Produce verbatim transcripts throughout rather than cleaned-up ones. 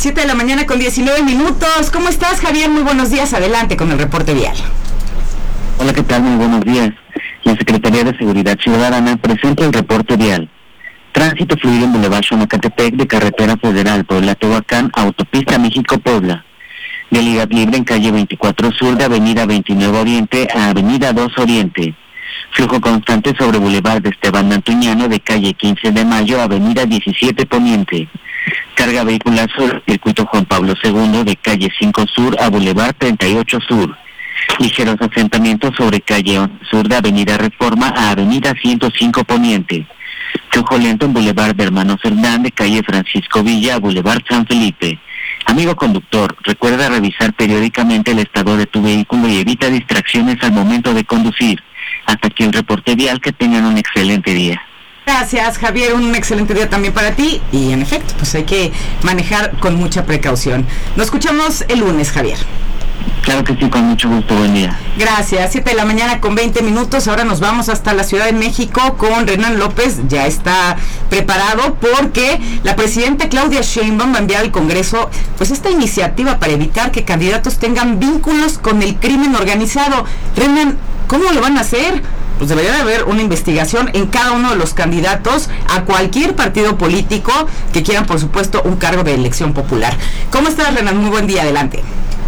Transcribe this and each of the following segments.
siete de la mañana con diecinueve minutos. ¿Cómo estás, Javier? Muy buenos días. Adelante con el reporte vial. Hola, ¿qué tal? Muy buenos días. La Secretaría de Seguridad Ciudadana presenta el reporte vial. Tránsito fluido en Boulevard Xonacatepec de Carretera Federal Puebla-Tehuacán a Autopista México-Puebla. Vialidad libre en calle veinticuatro Sur de Avenida veintinueve Oriente a Avenida dos Oriente. Flujo constante sobre Boulevard de Esteban Antuñano de calle quince de Mayo a Avenida diecisiete Poniente. Carga vehicular sobre el circuito Juan Pablo segundo de calle cinco Sur a Boulevard treinta y ocho Sur. Ligeros asentamientos sobre calle once Sur de Avenida Reforma a Avenida ciento cinco Poniente. Flujo lento en Boulevard de Hermanos Hernán de calle Francisco Villa a Boulevard San Felipe. Amigo conductor, recuerda revisar periódicamente el estado de tu vehículo y evita distracciones al momento de conducir. Hasta aquí el reporte vial, que tengan un excelente día. Gracias, Javier, un excelente día también para ti. Y en efecto, pues hay que manejar con mucha precaución. Nos escuchamos el lunes, Javier. Claro que sí, con mucho gusto, buen día. Gracias, siete de la mañana con veinte minutos, ahora nos vamos hasta la Ciudad de México con Renan López, ya está preparado porque la presidenta Claudia Sheinbaum va a enviar al Congreso pues esta iniciativa para evitar que candidatos tengan vínculos con el crimen organizado. Renan, ¿cómo lo van a hacer? Pues debería de haber una investigación en cada uno de los candidatos a cualquier partido político que quieran, por supuesto, un cargo de elección popular. ¿Cómo estás, Renan? Muy buen día, adelante.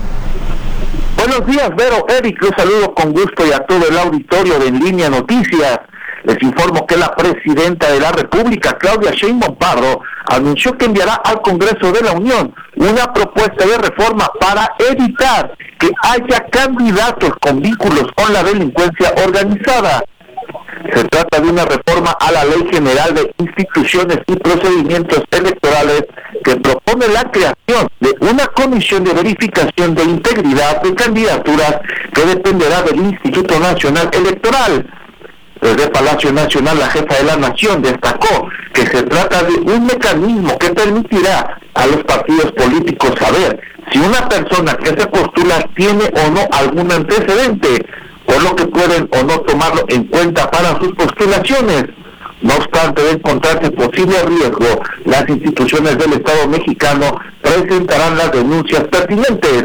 Buenos días, Vero, Eric, los saludo con gusto y a todo el auditorio de En Línea Noticias. Les informo que la presidenta de la República, Claudia Sheinbaum Pardo, anunció que enviará al Congreso de la Unión una propuesta de reforma para evitar que haya candidatos con vínculos con la delincuencia organizada. Se trata de una reforma a la Ley General de Instituciones y Procedimientos Electorales que propone la creación de una comisión de verificación de integridad de candidaturas que dependerá del Instituto Nacional Electoral. Desde Palacio Nacional, la jefa de la Nación destacó que se trata de un mecanismo que permitirá a los partidos políticos saber si una persona que se postula tiene o no algún antecedente, por lo que pueden o no tomarlo en cuenta para sus postulaciones. No obstante, de encontrarse posible riesgo, las instituciones del Estado mexicano presentarán las denuncias pertinentes.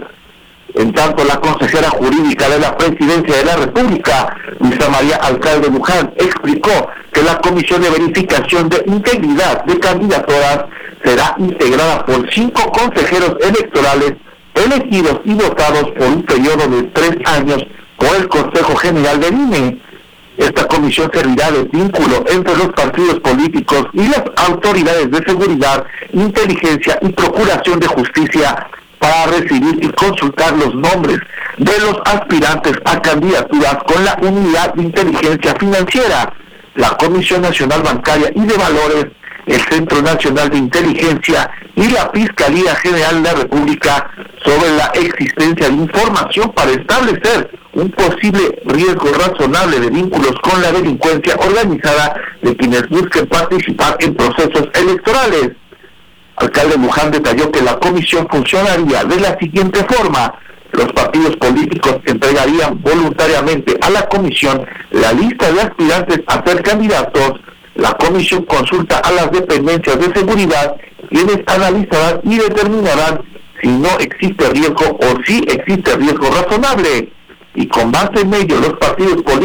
En tanto, la consejera jurídica de la Presidencia de la República, Luisa María Alcalde Luján, explicó que la Comisión de Verificación de Integridad de Candidaturas será integrada por cinco consejeros electorales elegidos y votados por un periodo de tres años por el Consejo General del I N E. Esta comisión servirá de vínculo entre los partidos políticos y las autoridades de seguridad, inteligencia y procuración de justicia para recibir y consultar los nombres de los aspirantes a candidaturas con la Unidad de Inteligencia Financiera, la Comisión Nacional Bancaria y de Valores, el Centro Nacional de Inteligencia y la Fiscalía General de la República sobre la existencia de información para establecer un posible riesgo razonable de vínculos con la delincuencia organizada de quienes busquen participar en procesos electorales. Alcalde Luján detalló que la comisión funcionaría de la siguiente forma: los partidos políticos entregarían voluntariamente a la comisión la lista de aspirantes a ser candidatos. La comisión consulta a las dependencias de seguridad, quienes analizarán y determinarán si no existe riesgo o si existe riesgo razonable. Y con base en ello, los partidos políticos